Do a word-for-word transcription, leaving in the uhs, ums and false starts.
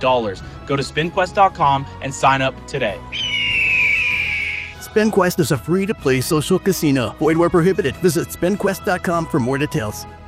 dollars. Go to spin quest dot com and sign up today. SpinQuest is a free-to-play social casino. Void where prohibited. Visit spin quest dot com for more details.